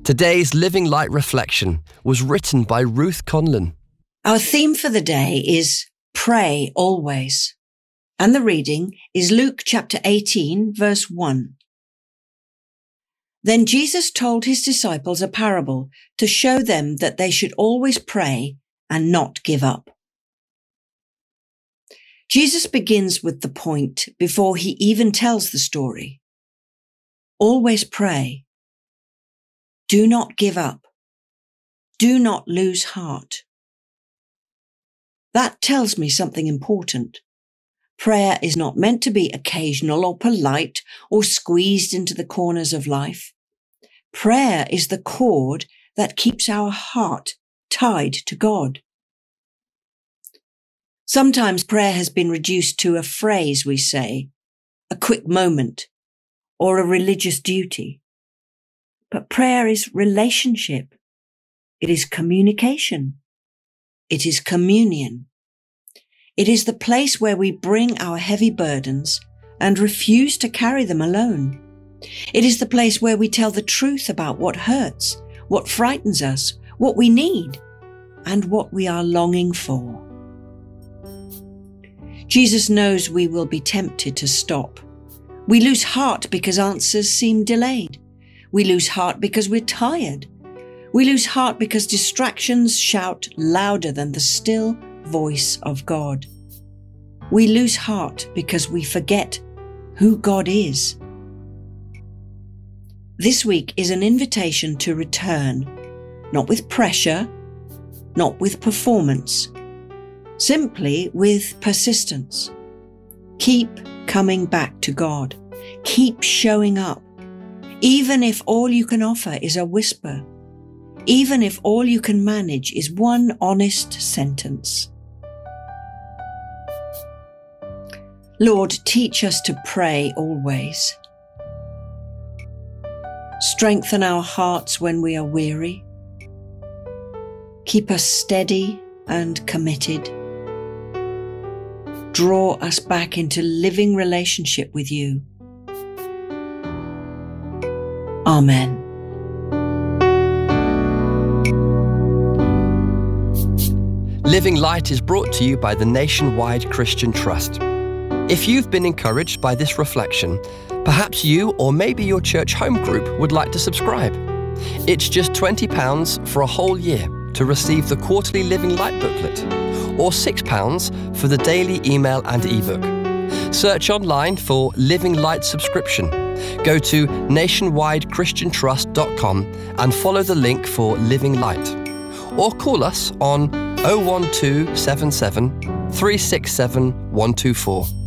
Today's Living Light reflection was written by Ruth Conlon. Our theme for the day is Pray Always. And the reading is Luke chapter 18, verse 1. Then Jesus told his disciples a parable to show them that they should always pray and not give up. Jesus begins with the point before he even tells the story. Always pray. Do not give up. Do not lose heart. That tells me something important. Prayer is not meant to be occasional or polite or squeezed into the corners of life. Prayer is the cord that keeps our heart tied to God. Sometimes prayer has been reduced to a phrase we say, a quick moment, or a religious duty. But prayer is relationship. It is communication. It is communion. It is the place where we bring our heavy burdens and refuse to carry them alone. It is the place where we tell the truth about what hurts, what frightens us, what we need, and what we are longing for. Jesus knows we will be tempted to stop. We lose heart because answers seem delayed. We lose heart because we're tired. We lose heart because distractions shout louder than the still voice of God. We lose heart because we forget who God is. This week is an invitation to return, not with pressure, not with performance, simply with persistence. Keep coming back to God. Keep showing up, even if all you can offer is a whisper, even if all you can manage is one honest sentence. Lord, teach us to pray always. Strengthen our hearts when we are weary. Keep us steady and committed. Draw us back into living relationship with you. Amen. Living Light is brought to you by the Nationwide Christian Trust. If you've been encouraged by this reflection, perhaps you or maybe your church home group would like to subscribe. It's just £20 for a whole year to receive the quarterly Living Light booklet, or £6 for the daily email and ebook. Search online for Living Light subscription. Go to nationwidechristiantrust.com and follow the link for Living Light. Or call us on 01277 367 124.